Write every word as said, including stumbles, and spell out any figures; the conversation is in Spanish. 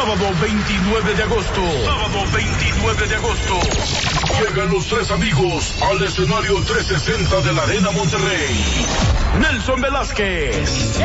Sábado veintinueve de agosto. Sábado veintinueve de agosto. Llegan los tres amigos al escenario trescientos sesenta de la Arena Monterrey. Nelson Velázquez.